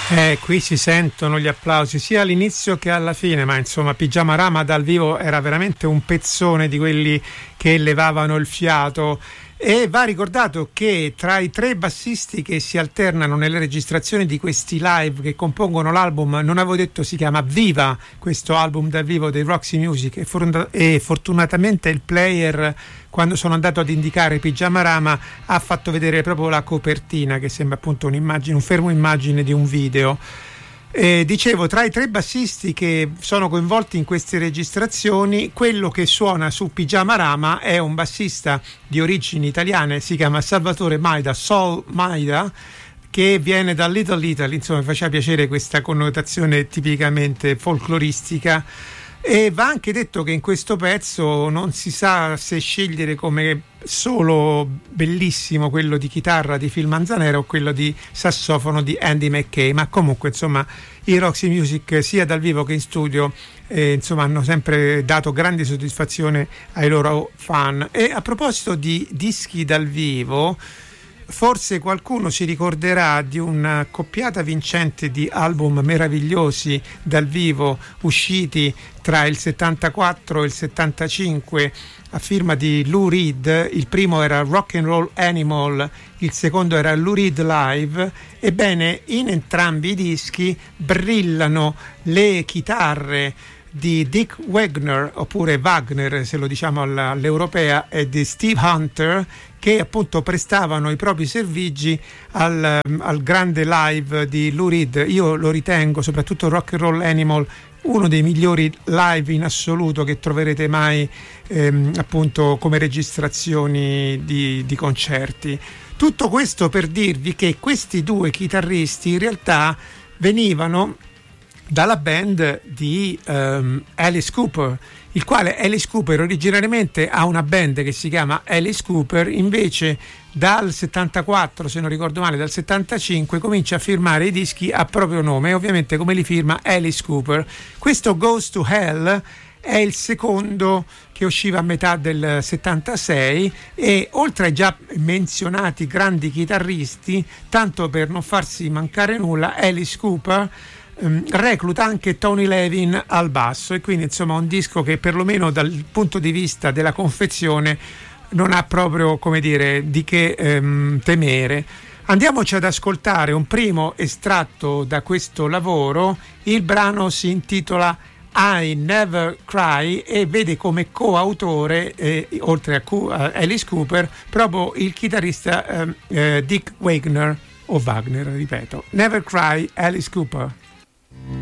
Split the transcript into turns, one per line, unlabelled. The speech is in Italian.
Qui si sentono gli applausi sia all'inizio che alla fine, ma insomma Pyjama Rama dal vivo era veramente un pezzone di quelli che levavano il fiato. E va ricordato che tra i 3 bassisti che si alternano nelle registrazioni di questi live che compongono l'album, non avevo detto si chiama Viva, questo album dal vivo dei Roxy Music, e fortunatamente il player, quando sono andato ad indicare Pyjama Rama, ha fatto vedere proprio la copertina, che sembra appunto un'immagine, un fermo immagine di un video. Dicevo, tra i 3 bassisti che sono coinvolti in queste registrazioni, quello che suona su Pyjama Rama è un bassista di origini italiane, si chiama Salvatore Maida, Sol Maida, che viene da Little Italy, insomma mi faceva piacere questa connotazione tipicamente folcloristica. E va anche detto che in questo pezzo non si sa se scegliere come solo bellissimo quello di chitarra di Phil Manzanera o quello di sassofono di Andy McKay, ma comunque insomma i Roxy Music sia dal vivo che in studio insomma hanno sempre dato grande soddisfazione ai loro fan. E a proposito di dischi dal vivo, forse qualcuno si ricorderà di una coppiata vincente di album meravigliosi dal vivo usciti tra il 74 e il 75 a firma di Lou Reed. Il primo era Rock and Roll Animal, il secondo era Lou Reed Live. Ebbene, in entrambi i dischi brillano le chitarre di Dick Wagner, oppure Wagner se lo diciamo all'europea, e di Steve Hunter, che appunto prestavano i propri servigi al grande live di Lou Reed. Io lo ritengo, soprattutto Rock and Roll Animal, uno dei migliori live in assoluto che troverete mai appunto come registrazioni di concerti. Tutto questo per dirvi che questi 2 chitarristi in realtà venivano dalla band di Alice Cooper, il quale Alice Cooper originariamente ha una band che si chiama Alice Cooper, invece dal 74, se non ricordo male, dal 75 comincia a firmare i dischi a proprio nome, e ovviamente come li firma Alice Cooper. Questo Goes to Hell è il secondo, che usciva a metà del 76, e oltre ai già menzionati grandi chitarristi, tanto per non farsi mancare nulla, Alice Cooper recluta anche Tony Levin al basso, e quindi insomma un disco che perlomeno dal punto di vista della confezione non ha proprio, come dire, di che temere. Andiamoci ad ascoltare un primo estratto da questo lavoro. Il brano si intitola I Never Cry e vede come coautore, oltre a Alice Cooper, proprio il chitarrista Dick Wagner, o Wagner, ripeto. Never Cry, Alice Cooper.